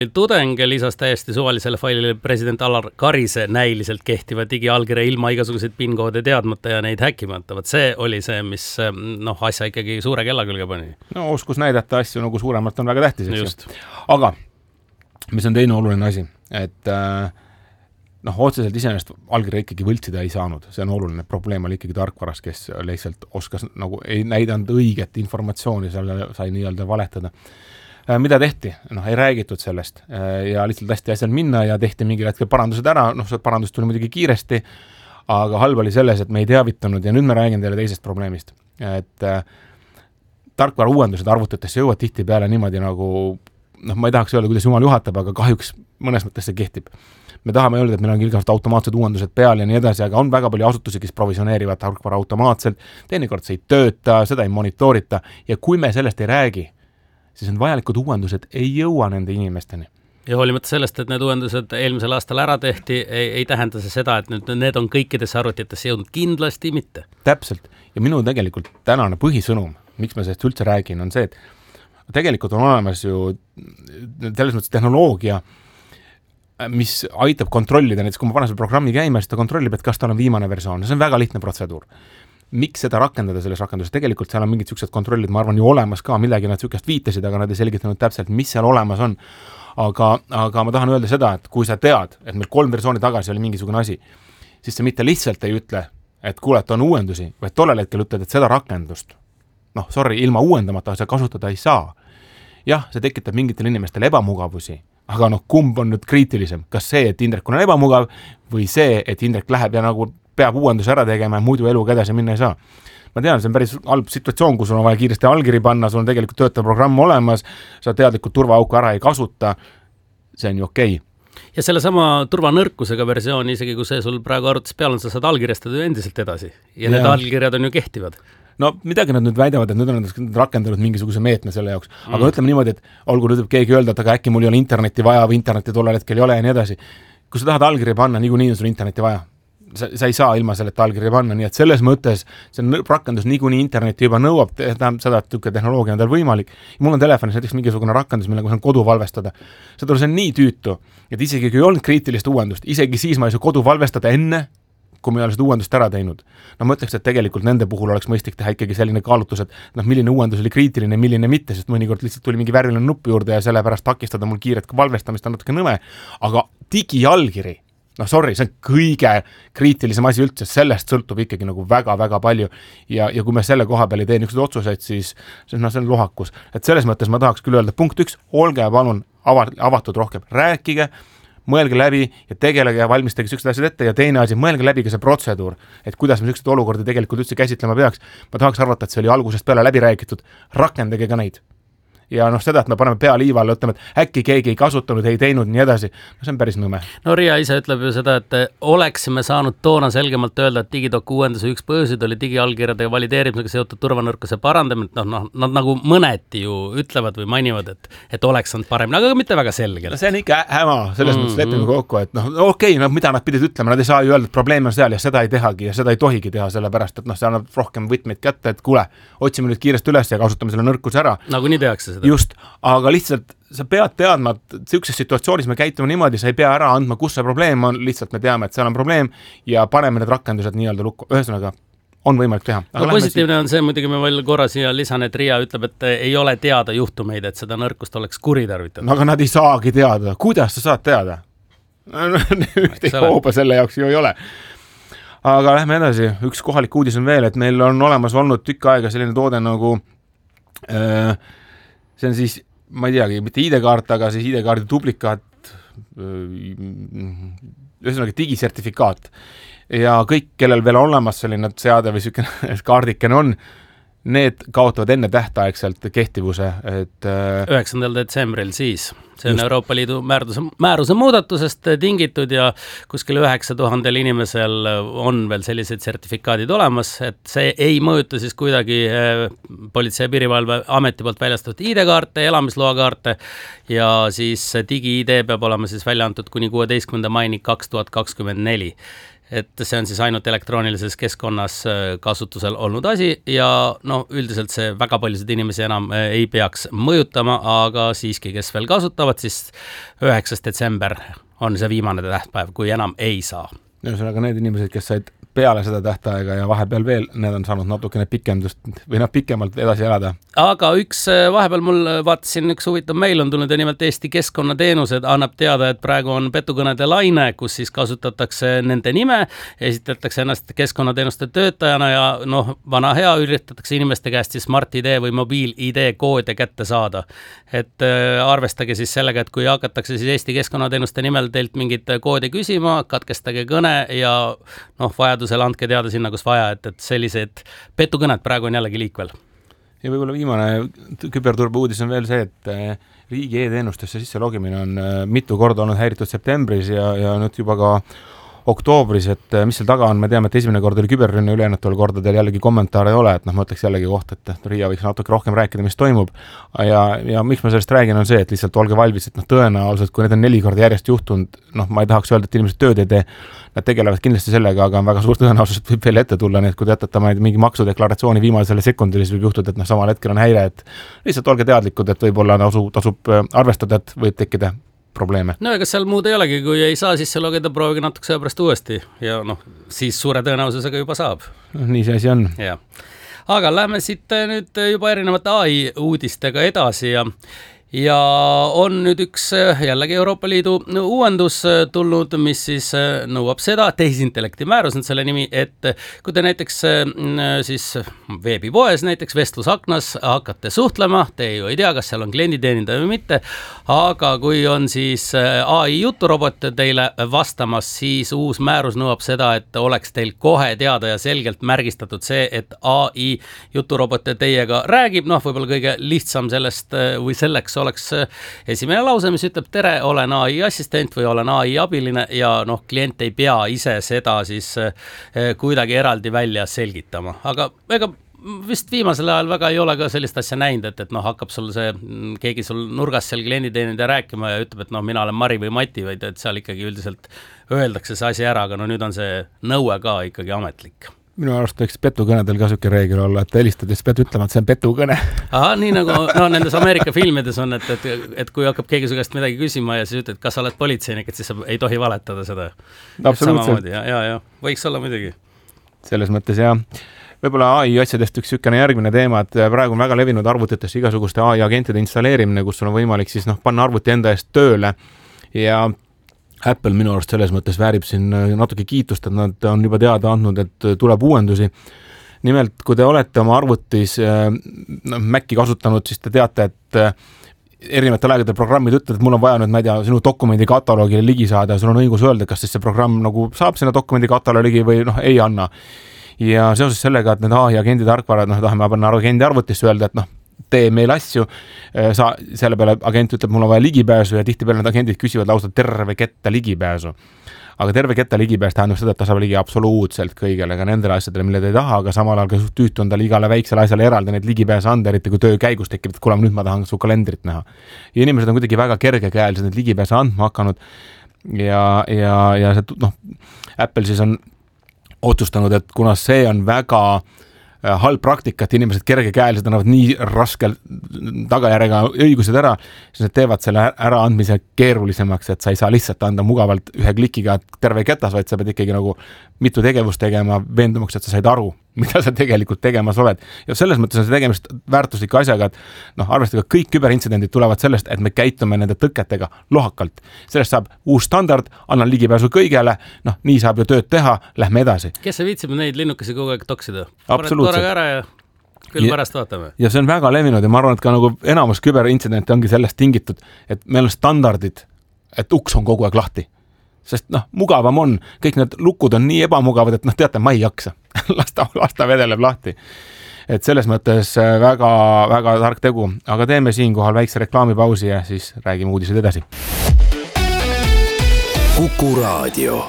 Tudeng lisas täiesti suvalisele failile president Alar Karise näiliselt kehtiva digiallkirja ilma igasuguseid PIN-koode teadmata ja neid häkkimata. Võt see oli see, mis asja ikkagi suure kella külge pani. No oskus näidata asju nagu suuremalt on väga tähtis. Aga mis on teine oluline asi, et otseselt iseenesest allkirja ikkagi võltsida ei saanud. See on oluline. Probleem oli ikkagi tarkvaras, kes lihtsalt oskas nagu ei näidanud õiget informatsiooni, sai nii-öelda valetada. Mida tehti? Ei räägitud sellest ja lihtsalt lasti asjal minna ja tehti mingil hetkel parandused ära. See parandus tuli muidugi kiiresti, aga halb oli selles, et me ei teavitanud ja nüüd me räägin teile teisest probleemist. Et tarkvara uuendused arvutitesse jõuavad tihti peale niimoodi nagu, ma ei tahaks öelda, kuidas jumal juhatab, aga kahjuks mõnes mõttes see kehtib. Me tahame öelda, et meil on ilgavalt automaatsed uuendused peal ja nii edasi, aga on väga palju asutusi, kes provisioneerivad tarkvara automaatselt, teinekord see ei tööta, seda ei monitorita ja kui me sellest ei räägi, siis on vajalikud uuendused ei jõua nende inimesteni. Ja hoolimata sellest, et need uuendused eelmisel aastal ära tehti, ei tähenda see seda, et need on kõikidesse arvutitesse jõudnud kindlasti mitte. Täpselt. Ja minu tegelikult tänane põhisõnum, miks ma sellest üldse räägin, on see, et tegelikult on olemas ju selles mõttes tehnoloogia, mis aitab kontrollida, näiteks kui ma panen selle programmi käima, siis ta kontrollib, et kas tal on viimane versioon. See on väga lihtne protseduur. Miks seda rakendada selles rakenduses? Tegelikult seal on mingid sellised kontrollid, ma arvan, ju olemas ka, millegi nad sellisest viitasid, aga nad ei selgitanud täpselt, mis seal olemas on. Aga ma tahan öelda seda, et kui sa tead, et meil 3 versiooni tagasi oli mingisugune asi, siis sa mitte lihtsalt ei ütle, et kuule, et on uuendusi, vaid tollel hetkel ütled, et seda rakendust, ilma uuendamata sa kasutada ei saa. Jah, see tekitab mingitel inimestel ebamugavusi, aga kumb on nüüd kriitilisem? Kas see, et Indrek on ebamugav või see, et Indrek läheb ja nagu peab uuendus ära tegema ja muidu eluga edasi minna ei saa. Ma tean, see on päris halb situatsioon, kus sul on vaja kiiresti allkiri panna, sul on tegelikult töötav programm olemas, sa teadlikult turvaauku ära ei kasuta, see on ju okei. Ja selle sama turvanõrkusega versiooni, isegi kui see sul praegu arvutis peal on, sa saad allkirjastada endiselt edasi. Ja need allkirjad on ju kehtivad. Midagi nad nüüd väidavad, et nüüd on rakendanud mingisuguse meetme selle jaoks. Aga ütleme niimoodi, et olgu nüüd keegi öelda, et aga äkki mul ei ole internetti vaja või internetti tollel hetkel ei ole ja nii edasi. Kui sa tahad allkirja panna, niikuinii on sul internetti vaja. Sa ei saa ilma selleta allkirja panna, nii et selles mõttes see rakendus niikuinii internetti juba nõuab, tähendab seda, et tehnoloogia on tal võimalik. Ja mul on telefonis näiteks mingisugune rakendus, millega saan kodu valvestada. See on nii tüütu, et isegi kui on kriitilist uuendust, isegi siis ma ei saa kodu valvestada enne, kui me ei ole seda uuendust ära teinud. Ma ütleks, et tegelikult nende puhul oleks mõistlik teha ikkagi selline kaalutus, et milline uuendus oli kriitiline, milline mitte, sest mõnikord lihtsalt tuli mingi värviline nupp juurde ja sellepärast takistada mul kiiret valvestamist on natuke nõme. Aga digiallkiri, see on kõige kriitilisem asi üldse, sellest sõltub ikkagi nagu väga-väga palju ja kui me selle koha peal ei tee niisuguseid otsuseid, siis see on lohakus. Et selles mõttes ma tahaks küll öelda, punkt 1, olge palun avatud rohkem, rääkige, mõelge läbi ja tegelege ja valmistage sellised asjad ette ja teine asi, mõelge läbi ka see protseduur, et kuidas me sellised olukordi tegelikult üldse käsitlema peaks. Ma tahaks arvata, et see oli algusest peale läbi räägitud, rakendage ka neid. Ja seda, et me paneme pea liivale, ütleme, et äkki keegi ei kasutanud, ei teinud, nii edasi. See on päris nõme. Riia ise ütleb ju seda, et oleksime saanud toona selgemalt öelda, et digidoku uuenduse üks põhjusid oli digiallkirjade valideerimisega seotud turvanõrkuse parandamine. Nad nagu mõneti ju ütlevad või mainivad, et oleks olnud parem, aga mitte väga selgelt. See on ikka häma, selles mõttes lepime kokku, et okei, mida nad pidid ütlema, nad ei saa ju öelda, et probleem on seal ja seda ei tehagi ja seda ei tohigi teha, sellepärast, et see annab rohkem võtmeid kätte, et kuule, otsime nüüd kiiresti üles ja kasutame selle nõrkuse ära. Nagu nii tehakse seda. Just, aga lihtsalt sa pead teadma, et sellises situatsioonis me käitume niimoodi, sa ei pea ära andma, kus see probleem on, lihtsalt me teame, et seal on probleem ja paneme need rakendused nii-öelda lukku. Ühesõnaga, on võimalik teha. Positiivne on see, muidugi me veel korra siia lisan, et Riia ütleb, et ei ole teada juhtumeid, et seda nõrkust oleks kuritarvitatud. Aga nad ei saagi teada. Kuidas sa saad teada? Ühte hooba selle jaoks ju ei ole. Aga lähme edasi. Üks kohalik uudis on veel, et meil on olemas olnud tükk aega selline toode nagu see on siis, ma ei teagi, mitte ID-kaart, aga siis ID-kaardi duplikaat, ühesõnaga digisertifikaat. Ja kõik, kellel veel olemas selline seade või selline kaardikene on, need kaotavad enne tähtaegselt kehtivuse. 9. detsembril siis. See on Euroopa Liidu määruse muudatusest tingitud ja kuskil 9000 inimesel on veel sellised sertifikaadid olemas, et see ei mõjuta siis kuidagi Politsei- ja Piirivalveameti poolt väljastatud ID-kaarte, elamisloakaarte ja siis digi-ID peab olema siis välja antud kuni 16. maini 2024. et see on siis ainult elektroonilises keskkonnas kasutusel olnud asi ja no üldiselt see väga paljusid inimesi enam ei peaks mõjutama, aga siiski, kes veel kasutavad, siis 9. detsember on see viimane tähtpäev, kui enam ei saa. Ühesõnaga need inimesed, kes said peale seda tähtaega ja vahepeal veel, need on saanud natukene pikendust või pikemalt edasi elada. Aga vahepeal mul vaatasin üks huvitav meil on tulnud ja nimelt Eesti Keskkonnateenused annab teada, et praegu on petukõnede laine, kus siis kasutatakse nende nime, esitletakse ennast keskkonnateenuste töötajana ja vana hea üritatakse inimeste käest siis Smart-ID või mobiil-ID koode kätte saada. Et arvestage siis sellega, et kui hakatakse siis Eesti Keskkonnateenuste nimel teilt mingit koodi küsima, katkestage kõne ja vajadusel andke teada sinna, kus vaja, et sellised petukõned praegu on jällegi liikvel. Ja võib-olla viimane küberturbe uudis on veel see, et riigi e-teenustesse sisse logimine on mitu korda olnud häiritud septembris ja nüüd juba ka oktoobris, et mis seal taga on, me teame, et esimene kord oli küberrünne, ülejäänutel kordadel jällegi kommentaare ei ole, et ma ütleks jällegi koht, et Riia võiks natuke rohkem rääkida, mis toimub ja miks ma sellest räägin, on see, et lihtsalt olge valmis, et tõenäoliselt, kui need on 4 korda järjest juhtunud, ma ei tahaks öelda, et inimesed tööd ei tee, nad tegelevad kindlasti sellega, aga on väga suur tõenäosus, et võib veel ette tulla, nii et kui te jätate mingi maksudeklaratsiooni viimasele sekundile, siis võib juhtuda, et samal hetkel on häire, et lihtsalt olge teadlikud, et võib-olla tasub arvestada, et võib tekkida probleeme. No ega seal muud ei olegi, kui ei saa sisse logeda, proovige natukese pärast uuesti ja siis suure tõenäosusega juba saab. Nii see asi on. Ja. Aga lähme siit nüüd juba erinevate AI uudistega edasi ja on nüüd üks jällegi Euroopa Liidu uuendus tulnud, mis siis nõuab seda, tehisintellekti määrus on selle nimi, et kui te näiteks siis veebipoes näiteks vestlusaknas hakkate suhtlema, te ju ei tea, kas seal on klienditeenindaja või mitte, aga kui on siis AI juturobot teile vastamas, siis uus määrus nõuab seda, et oleks teil kohe teada ja selgelt märgistatud see, et AI juturobot teiega räägib, võib-olla kõige lihtsam sellest või selleks oleks esimene lause, mis ütleb tere, olen AI assistent või olen AI abiline ja klient ei pea ise seda siis kuidagi eraldi välja selgitama, aga ega vist viimasel ajal väga ei ole ka sellist asja näinud, et hakkab sul keegi sul nurgas seal klienditeenindaja rääkima ja ütleb, et mina olen Mari või Mati, vaid et seal ikkagi üldiselt öeldakse see asi ära, aga nüüd on see nõue ka ikkagi ametlik. Minu arust võiks petukõnedel ka siuke reegel olla, et helistades pead ütlema, et see on petukõne. Aha, nii nagu nendes Ameerika filmides on, et kui hakkab keegi su käest midagi küsima ja siis ütled, kas sa oled politseinik, et siis sa ei tohi valetada seda. Absoluutselt. Ja, võiks olla muidugi. Selles mõttes jah. Võib-olla AI asjadest üks sükene järgmine teema, et praegu on väga levinud arvutitesse igasuguste AI agentide installeerimine, kus sul on võimalik siis panna arvuti enda eest tööle ja Apple minu arust selles mõttes väärib siin natuke kiitust, et nad on juba teada andnud, et tuleb uuendusi. Nimelt, kui te olete oma arvutis Maci kasutanud, siis te teate, et erinevatel aegadel programmid ütlevad, et mul on vaja nüüd, ma ei tea, sinu dokumendi kataloogile ligi saada ja sul on õigus öelda, kas siis see programm saab sinna dokumendi kataloogi või ei anna. Ja seoses sellega, et need AI agendi tarkvarad, tahame panna agendi arvutisse öelda, et tee meil asju, selle peale agent ütleb, mul on vaja ligipääsu ja tihtipeale need agendid küsivad lausa terve ketta ligipääsu. Aga terve ketta ligipääs tähendab seda, et ta saab ligi absoluutselt kõigele, ka nendele asjadele, mille te ei taha, aga samal ajal ka tüütu on tal igale väiksele asjale eraldi need ligipääs anda, eriti kui töö käigus tekib, et kuule, nüüd ma tahan su kalendrit näha. Ja inimesed on kuidagi väga kergekäeliselt need ligipääse andma hakanud ja see, Apple siis on otsustanud, et kuna see on väga halb praktika, et inimesed kergekäeliselt annavad nii raskel tagajärjega õigused ära, siis nad teevad selle äraandmise keerulisemaks, et sa ei saa lihtsalt anda mugavalt ühe klikiga terve ketas, vaid sa pead ikkagi mitu tegevust tegema, veendumaks, et sa said aru, mida sa tegelikult tegemas oled. Ja selles mõttes on see tegemist väärtusliku asjaga, et arvestage, kõik küberintsidendid tulevad sellest, et me käitume nende tõketega lohakalt. Sellest saab uus standard, annan ligipääsu kõigele, nii saab ju tööd teha, lähme edasi. Kes see viitsib neid linnukesi kogu aeg toksida? Absoluutselt. Ära ja küll pärast vaatame. Ja see on väga levinud ja ma arvan, et ka enamus küberintsidente ongi sellest tingitud, et meil on standardid, et uks on kogu aeg lahti. Sest mugavam on, kõik need lukud on nii ebamugavad, et teate, ma ei jaksa. lasta vedeleb lahti. Et selles mõttes väga, väga tark tegu, aga teeme siinkohal väikse reklaamipausi ja siis räägime uudised edasi. Kuku Raadio.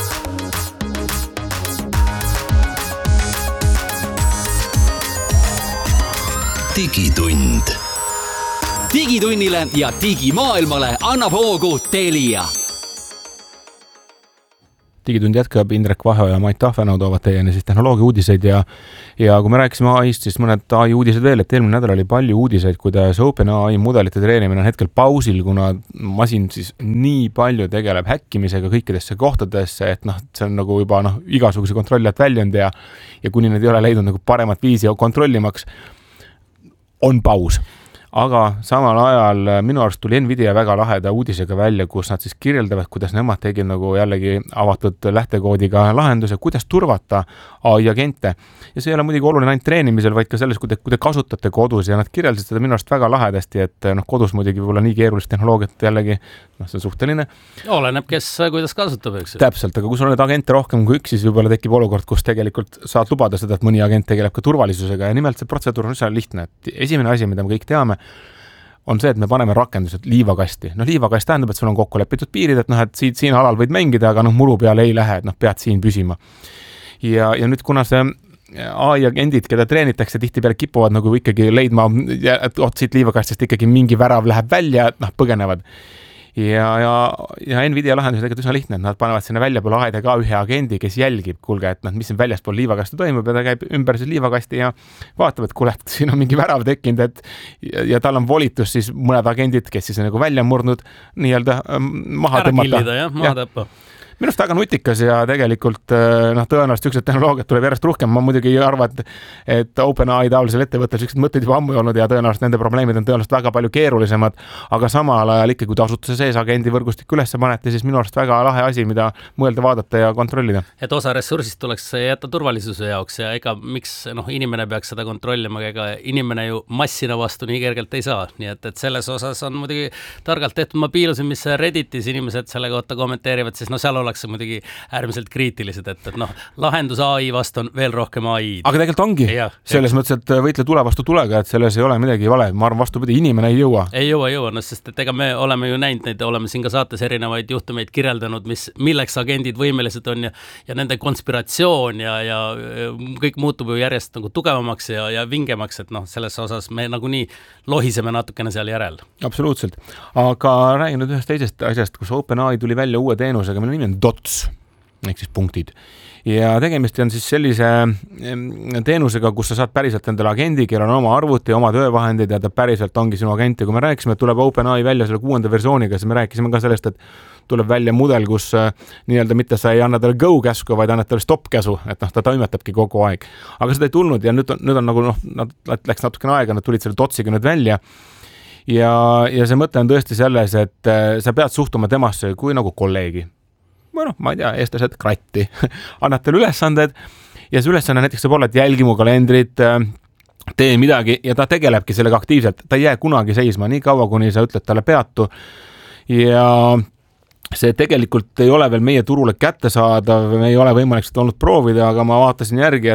Digitund. Digitunnile ja digimaailmale annab hoogu Telia. digitund jätkab, Indrek Vahe ja Mait Tahvenau toovad teieni siis tehnoloogia uudiseid ja kui me rääkisime AI-st, siis mõned AI uudised veel, et eelmine nädal oli palju uudiseid, kuidas OpenAI mudelite treenimine on hetkel pausil, kuna masin siis nii palju tegeleb häkkimisega kõikidesse kohtadesse, et see on nagu juba igasuguse kontrolli alt väljund ja kuni need ei ole leidnud nagu paremat viisi kontrollimaks, on paus. Aga samal ajal minu arust tuli Nvidia väga laheda uudisega välja, kus nad siis kirjeldavad, kuidas nemad tegid nagu jällegi avatud lähtekoodiga lahenduse, kuidas turvata AI-agente. Ja see ei ole muidugi oluline ainult treenimisel, vaid ka selles, kui te kasutate kodus ja nad kirjeldasid seda minu arust väga lahedasti, et kodus muidugi võib-olla nii keerulist tehnoloogiat jällegi, see on suhteline. Oleneb, kes kuidas kasutab, eks. Täpselt, aga kui sul on need agente rohkem kui üks, siis võib-olla tekib olukord, kus tegelikult saad lubada seda, et mõni agent tegeleb ka turvalisusega ja nimelt see protseduur on üsna lihtne. Esimene asi, mida me kõik teame, on see, et me paneme rakendused liivakasti. Liivakast tähendab, et sul on kokku lepitud piirid, et siin alal võid mängida, aga muru peale ei lähe, et pead siin püsima. Ja nüüd, kuna see AI-agendid, keda treenitakse, tihtipeale kipuvad nagu ikkagi leidma, et siit liivakastist ikkagi mingi värav läheb välja, et põgenevad. Ja Nvidia lahendus on tegelikult üsna lihtne, et nad panevad sinna väljapoole aeda ka ühe agendi, kes jälgib, kuulge, et mis siin väljaspool liivakasti toimub ja ta käib ümber siis liivakasti ja vaatab, et kuule, et siin on mingi värav tekkinud, ja tal on volitus siis mõned agendid, kes siis on nagu välja murnud, nii-öelda maha tõmmata. Ära killida, maha tõppa. Minu arust väga nutikas ja tegelikult tõenäoliselt ükselt tehnoloogiat tuleb järjest rohkem. Ma muidugi ei arva, et OpenAI taolisel ettevõttel ükselt mõtteid juba ammu ei olnud ja tõenäoliselt nende probleemid on tõenäoliselt väga palju keerulisemad, aga samal ajal ikkagi, kui te asutuse sees agendi võrgustik üles panete, siis minu arust väga lahe asi, mida mõelda, vaadata ja kontrollida. Et osa ressursist tuleks jätta turvalisuse jaoks ja ega miks inimene peaks seda kontrollima, ega inimene ju massina vastu nii kergelt ei saa. Nii et selles osas on muidugi targalt tehtud. Ma piilusin, mis Redditis inimesed selle kohta kommenteerivad, siis seal ollakse muidugi äärmiselt kriitilised, et lahendus AI vastu on veel rohkem AI. Aga tegelikult ongi selles mõttes, et võitle tule vastu tulega, et selles ei ole midagi vale. Ma arvan vastupidi, inimene ei jõua. Ei jõua, sest et ega me oleme ju näinud neid, oleme siin ka saates erinevaid juhtumeid kirjeldanud, milleks agendid võimelised on ja nende konspiratsioon ja kõik muutub ju järjest nagu tugevamaks ja vingemaks, et selles osas me nagunii lohiseme natukene seal järel. Absoluutselt. Aga räägin nüüd ühest teisest asjast, kus OpenAI tuli välja uue teenusega, mille nimi on DOTS, ehk siis punktid. Ja tegemist on siis sellise teenusega, kus sa saad päriselt endale agendi, kellel on oma arvuti, oma töövahendid ja ta päriselt ongi sinu agent. Ja kui me rääkisime, et tuleb OpenAI välja selle 6. versiooniga, siis me rääkisime ka sellest, et tuleb välja mudel, kus nii-öelda mitte sa ei anna talle go-käsku, vaid annad talle stop-käsu, et ta toimetabki kogu aeg. Aga seda ei tulnud ja nüüd on nagu nad läks natukene aega, nad tulid selle DOTSiga nüüd välja. Ja see mõte on tõesti selles, et sa pead suhtuma temasse kui nagu kolleegi. Ma ei tea, eestlased kratti. Annad talle ülesanded ja see ülesanne näiteks saab olla, et jälgi mu kalendrit, tee midagi ja ta tegelebki sellega aktiivselt. Ta ei jää kunagi seisma nii kaua, kuni sa ütled talle peatu. Ja see tegelikult ei ole veel meie turule kättesaadav, me ei ole võimalik seda olnud proovida, aga ma vaatasin järgi,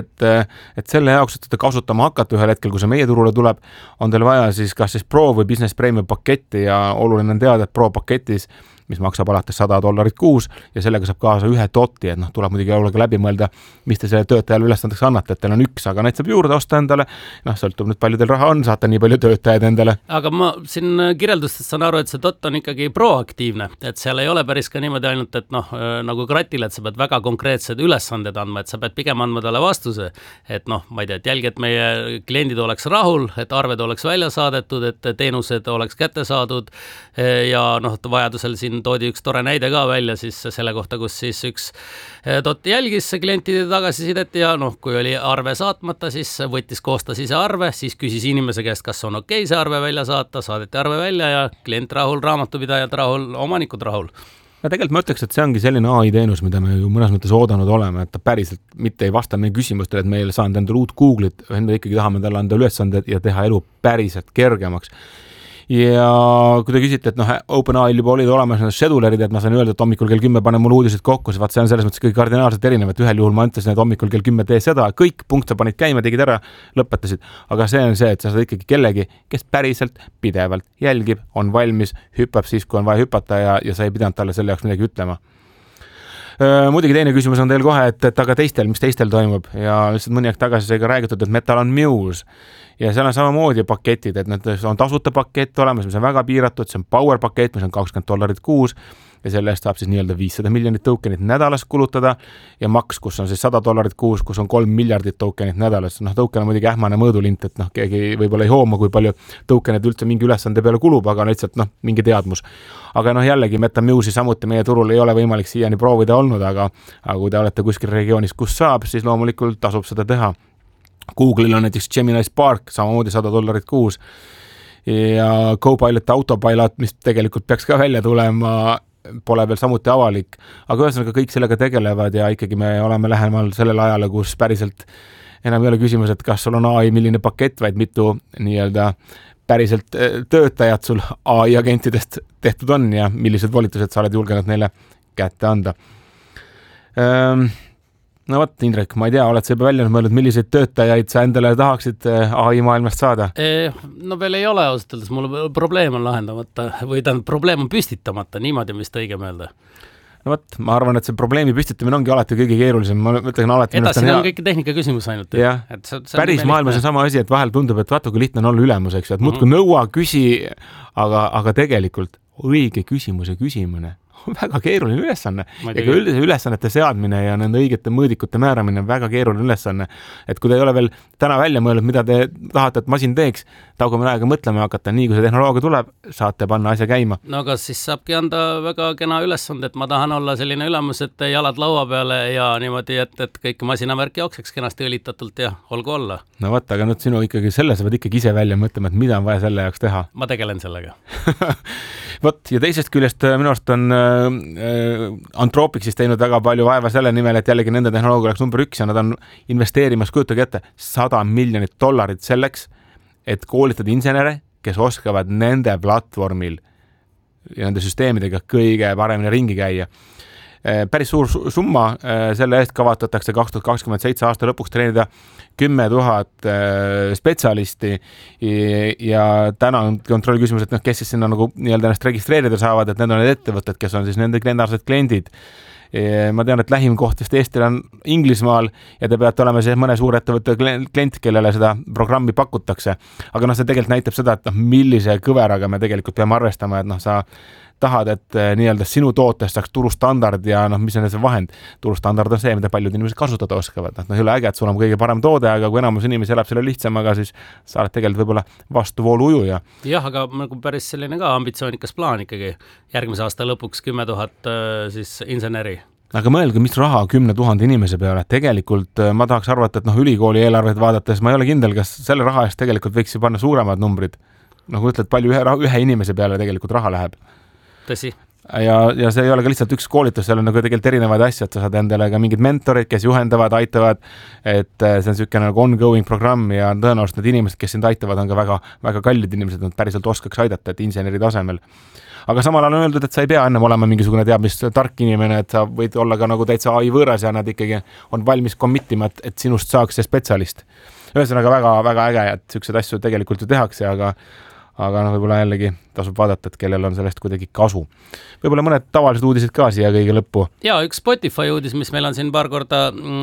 et selle jaoks, et seda kasutama hakata ühel hetkel, kui see meie turule tuleb, on teil vaja siis kas siis Pro või Business Premium paketti ja oluline on teada, et Pro paketis, mis maksab alates $100 kuus ja sellega saab kaasa ühe doti, et tuleb muidugi olla ka läbi mõelda, mis te selle töötajale ülesandeks annate, et teil on üks, aga neid saab juurde osta endale, sõltub nüüd palju teil raha on, saate nii palju töötajaid endale. Aga ma siin kirjeldustest saan aru, et see dot on ikkagi proaktiivne, et seal ei ole päris ka niimoodi ainult, et nagu kratil, et sa pead väga konkreetsed ülesanded andma, et sa pead pigem andma talle vastuse, et ma ei tea, et jälgi, et meie kliendid oleks rahul, et arved oleks välja saadetud, et teenused oleks kätte saadud ja vajadusel siin toodi üks tore näide ka välja siis selle kohta, kus siis üks dot jälgis klientide tagasisidet ja kui oli arve saatmata, siis võttis koostas ise arve, siis küsis inimese käest, kas on okei see arve välja saata, saadeti arve välja ja klient rahul, raamatupidajad rahul, omanikud rahul. Ja tegelikult ma ütleks, et see ongi selline AI-teenus, mida me ju mõnes mõttes oodanud oleme, et ta päriselt mitte ei vasta meie küsimustele, et meil saanud endale uut Google'it, me ikkagi tahame talle anda ülesanded ja teha elu päriselt kergemaks. Ja kui te küsite, et OpenAI juba olid olemas need schedulerid, et ma saan öelda, et hommikul kell 10 panen mul uudised kokku, see on selles mõttes kõik kardinaalselt erinev, et ühel juhul ma ütlesin, et hommikul kell 10 tee seda, kõik punkt sa panid käima, tegid ära, lõpetasid. Aga see on see, et sa saad ikkagi kellegi, kes päriselt pidevalt jälgib, on valmis, hüppab siis, kui on vaja hüpata ja sa ei pidanud talle selle jaoks midagi ütlema. Muidugi teine küsimus on teil kohe, et aga mis teistel toimub ja lihtsalt mõni aeg tagasi sai ka räägitud, et Metal on Muse ja seal on samamoodi paketid, et need on tasuta pakett olemas, mis on väga piiratud, see on power pakett, mis on $20 kuus ja selle eest saab siis nii-öelda 500 miljonit tokenit nädalas kulutada ja maks, kus on siis $100 kuus, kus on 3 miljardit tokenit nädalas. Token on muidugi ähmane mõõdulint, et keegi võib-olla ei hooma, kui palju tokenit üldse mingi ülesande peale kulub, aga lihtsalt mingi teadmus. Aga jällegi MetaMuse'i samuti meie turul ei ole võimalik siiani proovida olnud, aga kui te olete kuskil regioonis, kus saab, siis loomulikult tasub seda teha. Google'il on näiteks Gemini Spark, samamoodi $100 kuus ja Copilot Autopilot, mis tegelikult peaks ka välja tulema, pole veel samuti avalik, aga ühesõnaga kõik sellega tegelevad ja ikkagi me oleme lähemal sellele ajale, kus päriselt enam ei ole küsimus, et kas sul on AI milline pakett, vaid mitu nii-öelda päriselt töötajad sul AI agentidest tehtud on ja millised volitused sa oled julgenud neile kätte anda. No vot, Indrek, ma ei tea, oled sa juba välja mõelnud, milliseid töötajaid sa endale tahaksid AI maailmast saada? No veel ei ole ausalt öeldes, mul probleem on lahendamata või probleem on püstitamata, niimoodi vist õige meelde. No vot, ma arvan, et see probleemi püstitamine ongi alati kõige keerulisem. Ma ütlen alati, edasi on kõik tehnika küsimus ainult. Jah, päris maailmas on sama asi, et vahel tundub, et vaata, kui lihtne on olla ülemus, eks, et muudkui nõua, küsi, aga tegelikult õige küsimuse küsimine on väga keeruline ülesanne. Ega üldise ülesannete seadmine ja nende õigete mõõdikute määramine on väga keeruline ülesanne. Et kui te ei ole veel täna välja mõelnud, mida te tahate, et masin teeks, taugume aega mõtlema hakata, nii kui see tehnoloogia tuleb, saate panna asja käima. No aga siis saabki anda väga kena ülesande, et ma tahan olla selline ülemus, et jalad laua peale ja niimoodi, et kõik masinavärk jookseks kenasti õlitatult ja olgu olla. No võtta, aga nüüd sinu ikkagi selle sa pead ikkagi ise välja mõtlema, et mida on vaja selle jaoks teha. Ma tegelen sellega. Vot, ja teisest küljest minu arust on Anthropic siis teinud väga palju vaeva selle nimel, et jällegi nende tehnoloogia oleks number 1 ja nad on investeerimas, kujutage ette, $100 miljonit selleks, et koolitada insenere, kes oskavad nende platvormil ja nende süsteemidega kõige paremini ringi käia. Päris suur summa, selle eest kavatatakse 2027 aasta lõpuks treenida 10 000 spetsialisti ja täna on kontrolli küsimus, et kes siis sinna nagu nii-öelda ennast registreerida saavad, et need on need ettevõtted, kes on siis nende klendaarsed kliendid. Ma tean, et lähim koht vist Eestil on Inglismaal ja te peate olema siis mõne suur ettevõtte klient, kellele seda programmi pakutakse. Aga see tegelikult näitab seda, et millise kõveraga me tegelikult peame arvestama, et sa tahad, et nii-öelda sinu tootest saaks turustandard ja mis on see vahend. Turustandard on see, mida paljud inimesed kasutada oskavad. Ei ole äge, et sul on kõige parem toode, aga kui enamus inimesi elab selle lihtsamaga, siis sa oled tegelikult võib-olla vastuvoolu ujuja. Jah, aga nagu päris selline ka ambitsioonikas plaan ikkagi. Järgmise aasta lõpuks 10 000 siis inseneri. Aga mõelge, mis raha 10 000 inimese peale. Tegelikult ma tahaks arvata, et ülikooli eelarvet vaadates ma ei ole kindel, kas selle raha eest tegelikult võiks ju panna suuremad numbrid. Nagu ütled, palju ühe inimese peale tegelikult raha läheb. Tõsi. Ja see ei ole ka lihtsalt üks koolitus, seal on nagu tegelikult erinevaid asju, et sa saad endale ka mingid mentorid, kes juhendavad, aitavad, et see on selline nagu ongoing programm ja tõenäoliselt need inimesed, kes sind aitavad, on ka väga, väga kallid inimesed, nad päriselt oskaks aidata, et inseneri tasemel. Aga samal ajal on öeldud, et sa ei pea ennem olema mingisugune teab, mis tark inimene, et sa võid olla ka nagu täitsa AI võõras ja nad ikkagi on valmis committima, et sinust saaks see spetsialist. Ühesõnaga väga, väga äge, et sellised asju tegelikult ju tehakse, aga võib-olla jällegi tasub vaadata, et kellel on sellest kuidagi kasu. Võib-olla mõned tavalised uudised ka siia kõige lõppu. Ja üks Spotify uudis, mis meil on siin paar korda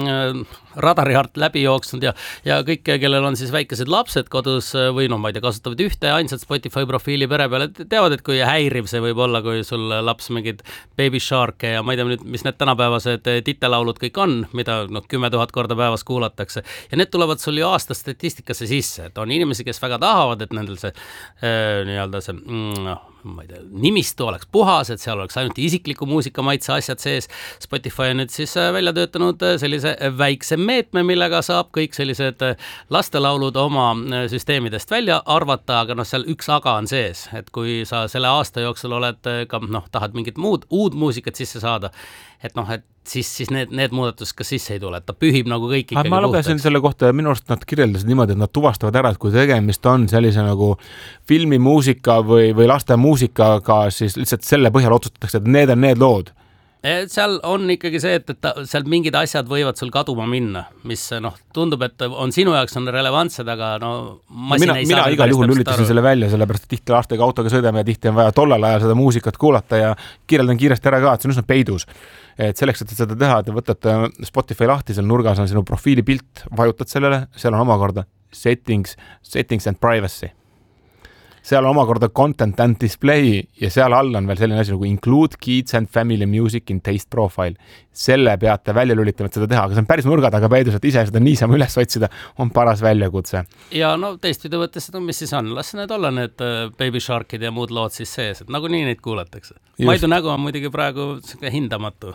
radari alt läbi jooksnud ja kõik, kellel on siis väikesed lapsed kodus või ma ei tea, kasutavad ühte ainsat Spotify profiili pere peale, teavad, et kui häiriv see võib olla, kui sul laps mingid Baby Sharke ja ma ei tea nüüd, mis need tänapäevased titelaulud kõik on, mida 10 000 korda päevas kuulatakse. Ja need tulevad sul ju aasta statistikasse sisse, et on inimesi, kes väga tahavad, et nendel see nii-öelda see ma ei tea, nimistu oleks puhas, et seal oleks ainult isikliku muusika maitse asjad sees. Spotify on nüüd siis välja töötanud sellise väikse meetme, millega saab kõik sellised lastelaulud oma süsteemidest välja arvata, aga seal üks aga on sees, et kui sa selle aasta jooksul oled ka, tahad mingit uud muusikat sisse saada, et siis need muudatused ka sisse ei tule, et ta pühib nagu kõik ikkagi ma lugesin selle kohta ja minu arust nad kirjeldasid niimoodi, et nad tuvastavad ära, et kui tegemist on sellise nagu filmimuusika või laste muusikaga, siis lihtsalt selle põhjal otsustatakse, et need on need lood. Seal on ikkagi see, et seal mingid asjad võivad sul kaduma minna, mis tundub, et on sinu jaoks on relevantsed, aga masin ei saa. Mina igal juhul lülitasin selle välja, sellepärast, et tihti lastega autoga sõidame ja tihti on vaja tollel ajal seda muusikat kuulata ja kirjeldan kiiresti ära ka, et see on üsna peidus. Et selleks, et seda teha, et võtad Spotify lahti, seal nurgas on sinu profiili pilt, vajutad sellele, seal on omakorda settings and privacy. seal on omakorda content and display ja seal all on veel selline asi nagu include kids and family music in taste profile. Selle peate välja lülitama, et seda teha, aga see on päris nurga taga peidus, et ise seda niisama üles otsida on paras väljakutse. Ja no teistpidi võttes, mis siis on? Las need olla need Baby Sharkid ja muud lood siis sees, et nagu nii neid kuulatakse. Maidu nägu on muidugi praegu hindamatu.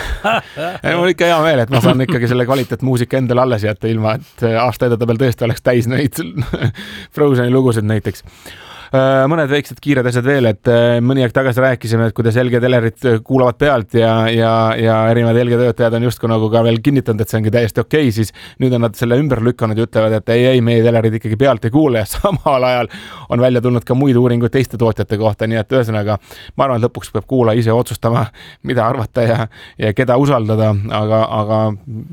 Mul ikka hea meel, et ma saan ikkagi selle kvaliteetmuusika endale alles jätta ilma, et aasta edada veel tõesti oleks täis neid Frozeni lugusid näiteks. Mõned väiksed kiired asjad veel, et mõni aeg tagasi rääkisime, et kuidas LG Telerit kuulavad pealt ja erinevad LG töötajad on justku nagu ka veel kinnitanud, et see ongi täiesti okei, siis nüüd on nad selle ümber lükanud ja ütlevad, et ei, meie Telerid ikkagi pealt ei kuule ja samal ajal on välja tulnud ka muid uuringuid teiste tootjate kohta, nii et ühesõnaga ma arvan, et lõpuks peab kuula ise otsustama, mida arvata ja keda usaldada, aga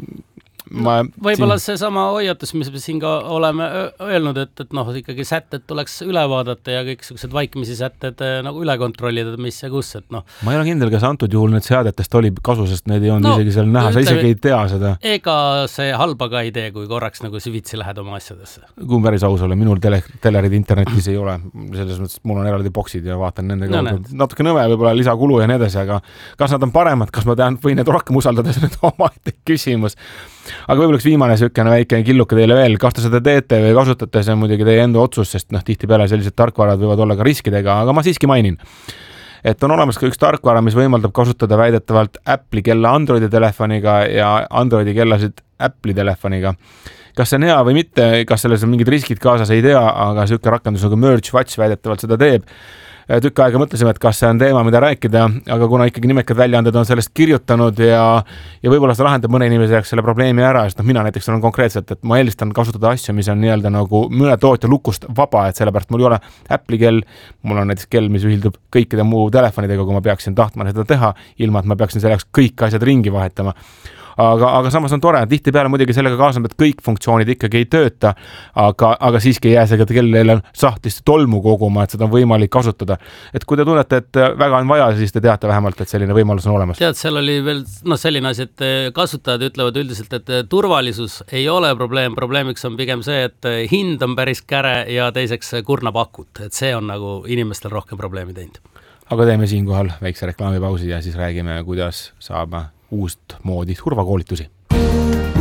võib-olla see sama hoiatus, mis me siin ka oleme öelnud, et noh, ikkagi sätted tuleks üle vaadata ja kõik sellised vaikimisi sätted nagu üle kontrollida, mis ja kus, et noh. Ma ei ole kindel, kas antud juhul need seadetest oli kasu, sest need ei olnud isegi seal näha, sa isegi ei tea seda. Ega see halba ka ei tee, kui korraks nagu süvitsi lähed oma asjadesse. Kui päris aus ole, minul telerid internetis ei ole, selles mõttes mul on eraldi boksid ja vaatan nende kaudu. Natuke nõme, võib-olla lisakulu ja nii edasi, aga kas nad on paremad, kas ma tean, või need rohkem usaldada, see nüüd omaette küsimus. Aga võib-olla üks viimane sükene väike killuke teile veel, kas te seda teete või kasutate, see on muidugi teie enda otsus, sest tihtipeale sellised tarkvarad võivad olla ka riskidega, aga ma siiski mainin, et on olemas ka üks tarkvara, mis võimaldab kasutada väidetavalt Apple'i kella Androidi telefoniga ja Androidi kellasid Apple'i telefoniga. Kas see on hea või mitte, kas selles on mingid riskid kaasas, ei tea, aga süüke rakendus nagu Merge Watch väidetavalt seda teeb. Tükk aega mõtlesime, et kas see on teema, mida rääkida, aga kuna ikkagi nimekad väljaanded on sellest kirjutanud ja võib-olla seda lahendab mõne inimese jaoks selle probleemi ära, sest mina näiteks olen konkreetselt, et ma eelistan kasutada asju, mis on nii-öelda nagu mõne tootja lukust vaba, et sellepärast mul ei ole Apple'i kell, mul on näiteks kell, mis ühildub kõikide muu telefonidega, kui ma peaksin tahtma seda teha, ilma et ma peaksin selle jaoks kõik asjad ringi vahetama. Aga samas on tore, tihtipeale muidugi sellega kaasneb, et kõik funktsioonid ikkagi ei tööta, aga siiski ei jää see kellele sahtlist tolmu koguma, et seda on võimalik kasutada. Et kui te tunnete, et väga on vaja, siis te teate vähemalt, et selline võimalus on olemas. Tead, seal oli veel selline asi, et kasutajad ütlevad üldiselt, et turvalisus ei ole probleem. Probleemiks on pigem see, et hind on päris käre ja teiseks kurnab akut. Et see on nagu inimestel rohkem probleemi teinud. Aga teeme siinkohal väikse reklaamipausi ja siis räägime, kuidas saab uust moodi turvakoolitusi.